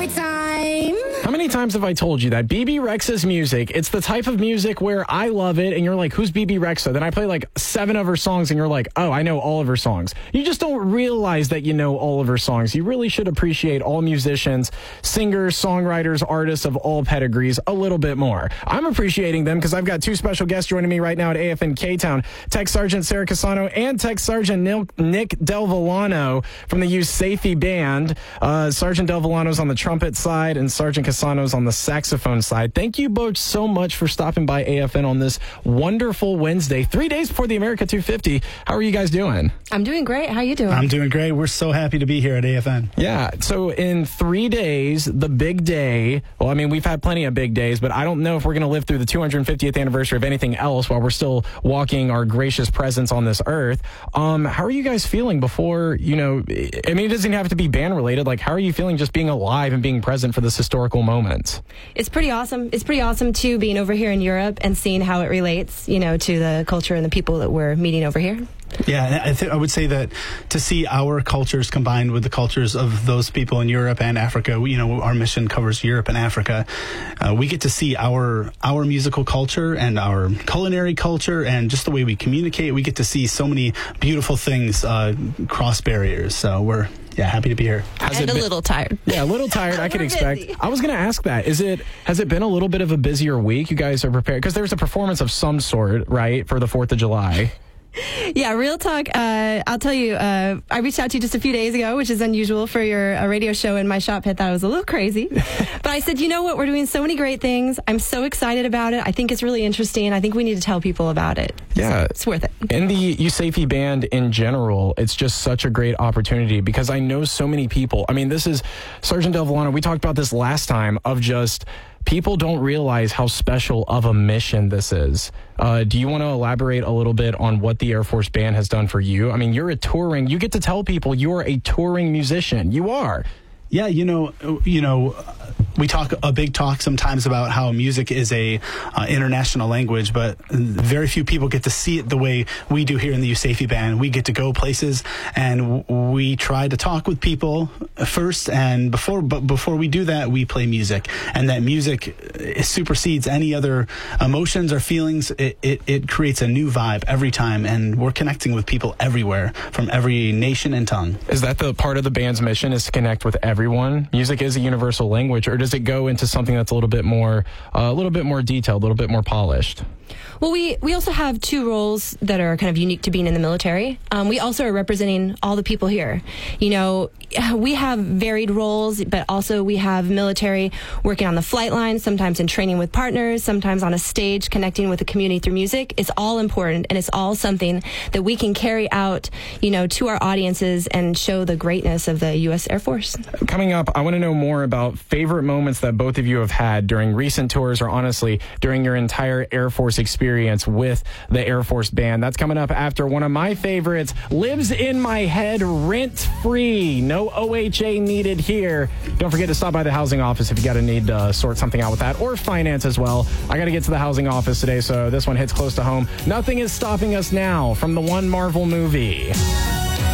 every time. How many times have I told you that BB Rexha's music, it's the type of music where I love it and you're like, who's BB Rexa? Then I play like 7 of her songs and you're like, oh, I know all of her songs. You just don't realize that you know all of her songs. You really should appreciate all musicians, singers, songwriters, artists of all pedigrees a little bit more. I'm appreciating them because I've got 2 special guests joining me right now at AFN K-Town. Tech Sergeant Sarah Casano and Tech Sergeant Nick Del Villano from the USAFE Band. Sergeant Del Villano's on the trumpet side and Sergeant Casano's on the saxophone side. Thank you both so much for stopping by AFN on this wonderful Wednesday, 3 days before the America 250. How are you guys doing? I'm doing great. How are you doing? I'm doing great. We're so happy to be here at AFN. Yeah. So in 3 days, the big day, well, I mean, we've had plenty of big days, but I don't know if we're going to live through the 250th anniversary of anything else while we're still walking our gracious presence on this earth. How are you guys feeling before, I mean, it doesn't have to be band related. Like, how are you feeling just being alive and being present for this historical moment? It's pretty awesome. It's pretty awesome, too, being over here in Europe and seeing how it relates, to the culture and the people that we're meeting over here. Yeah, I would say that to see our cultures combined with the cultures of those people in Europe and Africa, our mission covers Europe and Africa. We get to see our musical culture and our culinary culture and just the way we communicate. We get to see so many beautiful things cross barriers. So we're happy to be here. And a little tired. Yeah, a little tired, I could expect. Busy. I was going to ask that. Has it been a little bit of a busier week? You guys are prepared? Because there's a performance of some sort, right, for the 4th of July. Yeah, real talk. I'll tell you, I reached out to you just a few days ago, which is unusual for your radio show in my shop pit. Thought it was a little crazy. But I said, you know what? We're doing so many great things. I'm so excited about it. I think it's really interesting. I think we need to tell people about it. Yeah. So it's worth it. And the USAFE Band in general, it's just such a great opportunity because I know so many people. I mean, this is Sergeant Del Villano. We talked about this last time of just people don't realize how special of a mission this is. Do you want to elaborate a little bit on what the Air Force Band has done for you? I mean, you get to tell people you're a touring musician. You are. Yeah, we talk a big talk sometimes about how music is a international language, but very few people get to see it the way we do here in the USAFE Band. We get to go places, and we try to talk with people first, and before we do that, we play music, and that music supersedes any other emotions or feelings. It creates a new vibe every time, and we're connecting with people everywhere from every nation and tongue. Is that the part of the band's mission, is to connect with everyone? Music is a universal language, or does it go into something that's a little bit more detailed, a little bit more polished? Well, we also have 2 roles that are kind of unique to being in the military. We also are representing all the people here. We have varied roles, but also we have military working on the flight line, sometimes in training with partners, sometimes on a stage connecting with the community through music. It's all important, and it's all something that we can carry out, to our audiences and show the greatness of the U.S. Air Force. Coming up, I want to know more about favorite moments that both of you have had during recent tours or honestly during your entire Air Force experience with the Air Force Band. That's coming up after one of my favorites, Lives in My Head, rent-free. No OHA needed here. Don't forget to stop by the housing office if you got to need to sort something out with that, or finance as well. I got to get to the housing office today, so this one hits close to home. Nothing is stopping us now from the one Marvel movie.